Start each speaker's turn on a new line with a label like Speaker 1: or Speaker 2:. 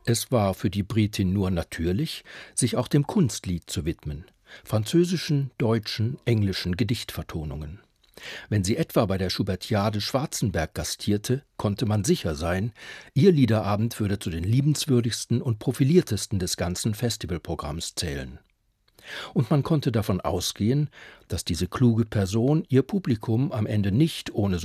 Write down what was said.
Speaker 1: Es war für die Britin nur natürlich, sich auch dem Kunstlied zu widmen, französischen, deutschen, englischen Gedichtvertonungen. Wenn sie etwa bei der Schubertiade Schwarzenberg gastierte, konnte man sicher sein, ihr Liederabend würde zu den liebenswürdigsten und profiliertesten des ganzen Festivalprogramms zählen. Und man konnte davon ausgehen, dass diese kluge Person ihr Publikum am Ende nicht ohne